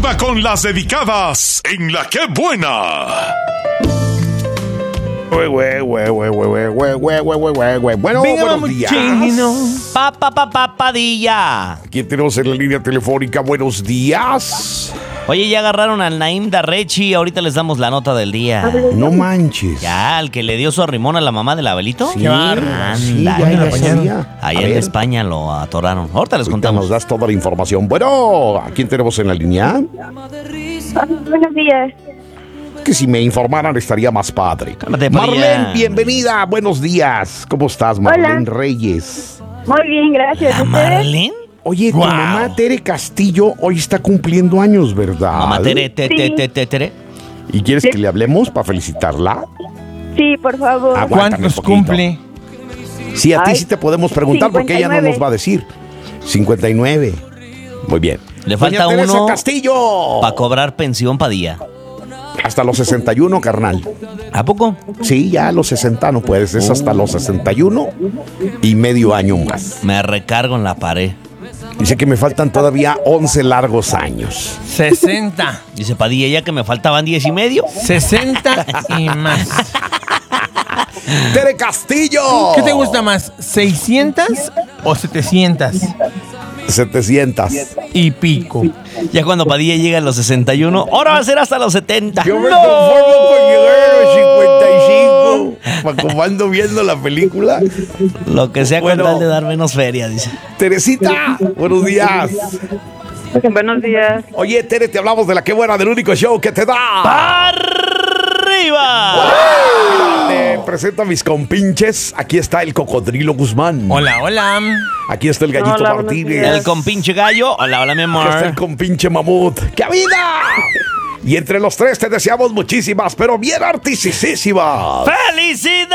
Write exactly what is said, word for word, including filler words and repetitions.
Arriba con las dedicadas en La Qué Buena. Bueno, buenos días. Pa, pa, pa, pa, Padilla. ¿Quién tenemos en la línea telefónica? Buenos días. Oye, ya agarraron al Naim Darrechi. Ahorita les damos la nota del día. No manches. Ya, el que le dio su arrimón a la mamá del Abelito. Sí, Anda, sí, ya, ya sabía. Allá A en ver, España lo atoraron. Ahorita les ahorita contamos. nos das toda la información. Bueno, ¿a quién tenemos en la línea? Buenos días. Que si me informaran estaría más padre. Cálmate, Padilla. Marlene, bienvenida. Buenos días. ¿Cómo estás, Marlene Hola. Reyes? Muy bien, gracias. ¿La ¿Ustedes? Marlene? Oye, tu Guau. mamá Tere Castillo hoy está cumpliendo años, ¿verdad? Mamá Tere, te, te, Sí. te, te, Tere. ¿Y quieres que le hablemos para felicitarla? Sí, por favor. Aguántame ¿Cuántos un poquito. cumple? Sí, a ti Ay, sí te podemos preguntar porque ella no cincuenta y nueve. nos va a decir. cincuenta y nueve. Muy bien. Le falta Doña Teresa uno Castillo. para cobrar pensión, Padilla. Hasta los sesenta y uno, carnal. ¿A poco? Sí, ya a los sesenta no puedes. Es hasta los sesenta y uno y medio año más. Me recargo en la pared. Dice que me faltan todavía once largos años. sesenta. Dice Padilla, ya que me faltaban diez y medio. sesenta y más. ¡Tere Castillo! ¿Qué te gusta más? ¿seiscientas o setecientas? setecientos. Y pico. Ya cuando Padilla llega a los sesenta y uno, ahora va a ser hasta los setenta. Yo me conformo con llegar a los cincuenta y cinco. Pa' como ando viendo la película. Lo que sea Bueno. con tal de dar menos feria, dice. Teresita, buenos días. Buenos días. Oye, Tere, te hablamos de La Qué Buena, del único show que te da. ¡Arriba! Te presento a mis compinches. Aquí está el Cocodrilo Guzmán. Hola, hola. Aquí está el Gallito Hola, buenos Martínez. días. El compinche gallo. Hola, hola, mi Aquí está el amor. compinche Mamut. ¡Qué vida! Y entre los tres te deseamos muchísimas, pero bien artisísimas. ¡Felicidades!